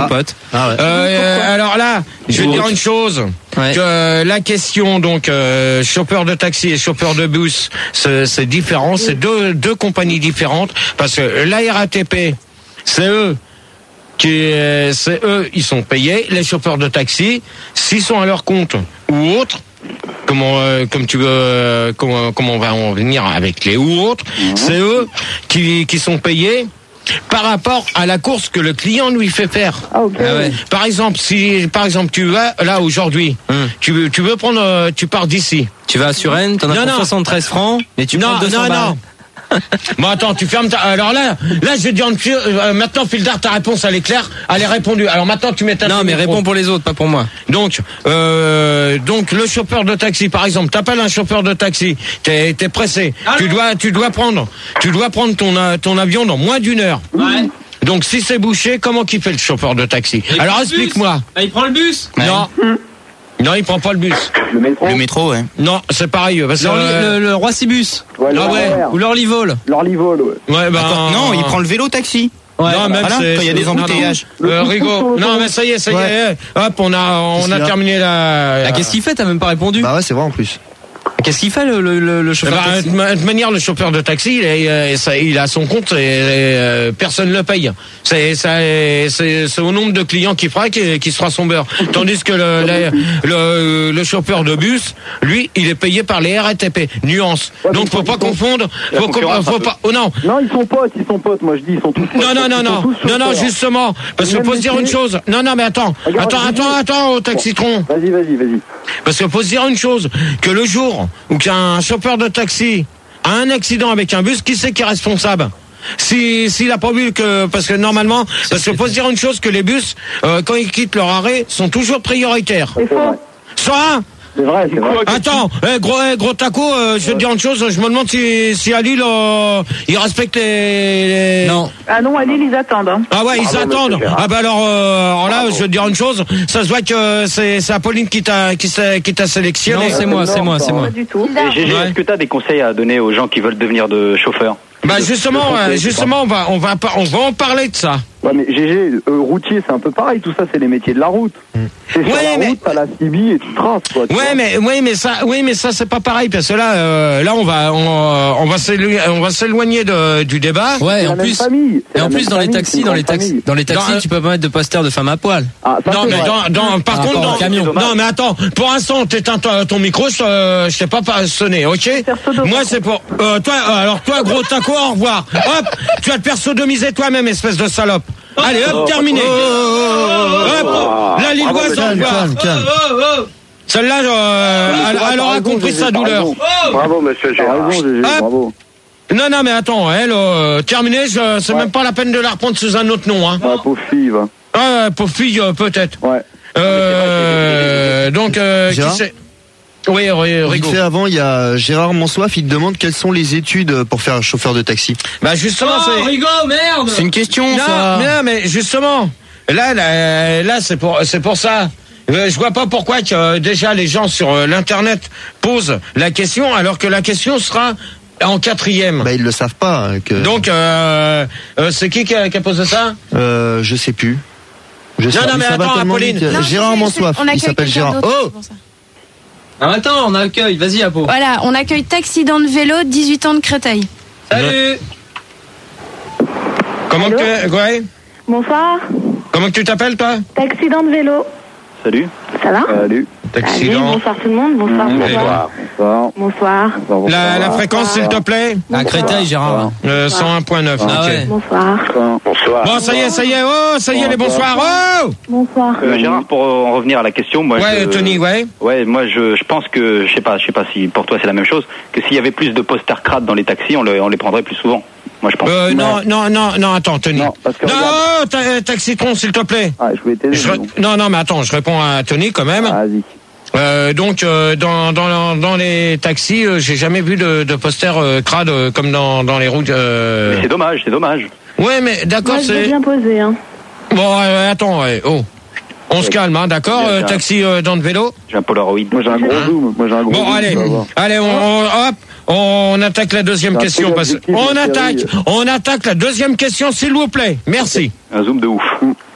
pote. Alors là, je vais dire une chose. Ouais. Que la question, donc, chauffeur de taxi et chauffeur de bus, c'est différent. C'est deux compagnies différentes. Parce que la RATP, c'est eux, ils sont payés. Les chauffeurs de taxi, s'ils sont à leur compte ou autres, comme tu veux, comment on va en venir avec les ou autres, c'est eux qui sont payés par rapport à la course que le client lui fait faire. Par exemple, si tu vas là aujourd'hui, tu veux prendre, tu pars d'ici. Tu vas à Suresnes, t'en as pour 73 francs, mais tu prends 200 balles. Bon, attends, tu fermes alors là, je vais dire maintenant, Fildar, ta réponse, elle est claire, elle est répondue. Alors maintenant, tu mets ta... Non, mais réponds pour les autres, pas pour moi. Donc, le chauffeur de taxi, par exemple, t'appelles un chauffeur de taxi, t'es pressé, tu dois prendre ton avion dans moins d'une heure. Ouais. Donc, si c'est bouché, comment qu'il fait le chauffeur de taxi? Alors, explique-moi. Il prend le bus? Ouais. Non, il prend pas le bus. Le métro, ouais. Non, c'est pareil. Le Roissy-Bus. Ou l'Orlyvol. L'Orlyvol, ouais. Ouais, non, il prend le vélo-taxi. Ouais, non, même quand il y a des embouteillages. Rigaud. Non, mais ça y est. Hop, on a terminé la... Qu'est-ce qu'il fait? T'as même pas répondu. Bah ouais, c'est vrai en plus. Qu'est-ce qu'il fait le chauffeur de taxi? De toute manière, le chauffeur de taxi, il a son compte et personne ne le paye. C'est au nombre de clients qu'il fera qui sera son beurre. Tandis que le chauffeur de bus, lui, il est payé par les RATP. Nuance. Donc faut pas confondre. Faut pas. Oh non. Non, ils sont potes. Moi je dis, ils sont tous potes. Non, justement. Parce que faut se dire une chose. Non, mais attends, au taxitron. Vas-y. Parce que faut se dire une chose, que le jour où qu'un chauffeur de taxi a un accident avec un bus, qui c'est qui est responsable? S'il a pas vu parce que normalement, parce que faut se dire une chose, que les bus, quand ils quittent leur arrêt, sont toujours prioritaires. C'est faux. Ça, c'est vrai. Attends, gros taco, je vais te dire une chose, je me demande si à Lille, ils respectent les... Non. Ah non, à Lille, ils attendent. Hein. Ah ouais, ils attendent. Ah bah alors là, je vais te dire une chose, ça se voit que c'est Apolline qui t'a sélectionné. Non, c'est moi. Pas du tout. Et Gégé, est-ce que tu as des conseils à donner aux gens qui veulent devenir de chauffeurs? Bah justement, on va en parler de ça. Ouais, mais Gégé, routier, c'est un peu pareil, tout ça, c'est les métiers de la route. C'est sur la route, t'as la CB et tu traces, quoi. Mais ça, c'est pas pareil, parce que là, on va s'éloigner du débat. Ouais, en plus, dans les taxis, tu peux pas mettre de poster de femmes à poil. Non, mais par contre, dans le camion. Non, mais attends, pour l'instant, t'éteins ton micro, je t'ai pas sonné, ok? Moi, c'est pour, toi, gros taco, au revoir. Hop, tu vas te faire sodomiser toi-même, espèce de salope. Allez, hop, terminé. Hop, la Lilloise, au revoir. Celle-là, elle aura compris sa douleur. Bravo, monsieur Gérard. Bravo. Non, mais attends, elle, terminé, c'est même pas la peine de la reprendre sous un autre nom, hein. Ah, pauvre fille, va. Ah, pauvre fille, peut-être. Ouais. Donc, qui c'est? Oui, Rigaud. Vite fait avant, il y a Gérard Mansoif, il te demande quelles sont les études pour faire un chauffeur de taxi. Bah justement, c'est... Rigaud, merde. C'est une question, ça. Non, mais justement, là, c'est pour ça. Je vois pas pourquoi que déjà les gens sur l'internet posent la question, alors que la question sera en 4e. Bah ils le savent pas. Donc, c'est qui a posé ça? Je sais plus. Non, mais attends, Apolline. Gérard Mansoif, il s'appelle Gérard. Oh. Ah, attends, on accueille, vas-y Apo. Voilà, on accueille Taxident de vélo, 18 ans de Créteil. Salut. Comment ouais. Bonsoir. Comment tu t'appelles, toi? Taxident de vélo. Salut. Ça va? Salut. Taxident. Bonsoir tout le monde, bonsoir. La fréquence, s'il te plaît? À Créteil, Gérard. 101.9. Ah ouais. Bonsoir. Bon, ça y est, les bonsoirs. Oh! Bonsoir. Gérard, pour en revenir à la question, moi, Tony, ouais. Ouais, moi, je pense que, je sais pas si pour toi c'est la même chose, que s'il y avait plus de posters crades dans les taxis, on les prendrait plus souvent. Moi, je pense. Non, attends, Tony. Non, parce que Taxitron, s'il te plaît. Ah, je voulais t'aider. Non, mais attends, je réponds à Tony quand même. Ah, vas-y. Donc, dans les taxis, j'ai jamais vu de posters crades comme dans les routes. Mais c'est dommage. Ouais, mais d'accord, moi, c'est bien posé, hein. Bon, attends, on se calme, hein, d'accord, taxi dans le vélo. J'ai un Polaroid. Moi, j'ai un gros zoom. Bon, allez, on attaque la deuxième question. On attaque la deuxième question, s'il vous plaît. Merci. Un zoom de ouf.